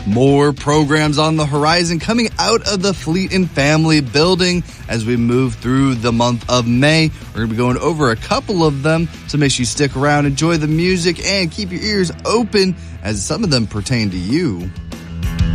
More programs on the horizon coming out of the Fleet and Family building as we move through the month of May. We're going to be going over a couple of them, so make sure you stick around, enjoy the music, and keep your ears open as some of them pertain to you.